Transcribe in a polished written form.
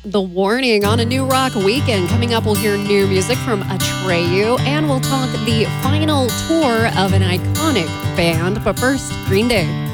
The Warning on a New Rock Weekend. Coming up, we'll hear new music from Atreyu, and we'll talk the final tour of an iconic band. But first, Green Day.